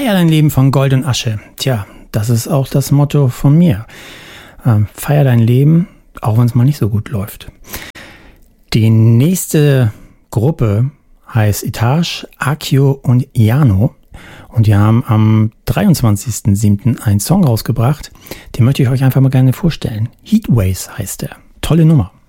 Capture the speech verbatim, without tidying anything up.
Feier dein Leben von Gold und Asche. Tja, das ist auch das Motto von mir. Ähm, feier dein Leben, auch wenn es mal nicht so gut läuft. Die nächste Gruppe heißt Etage, Akio und Iano. Und die haben am dreiundzwanzigsten siebten einen Song rausgebracht. Den möchte ich euch einfach mal gerne vorstellen. Heatwaves heißt er. Tolle Nummer.